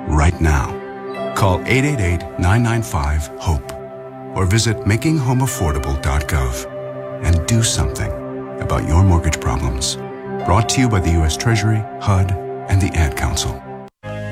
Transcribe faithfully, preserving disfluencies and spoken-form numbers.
right now. Call eight eight eight, nine nine five, HOPE or visit making home affordable dot gov and do something about your mortgage problems. Brought to you by the U S Treasury, H U D, and the Ad Council.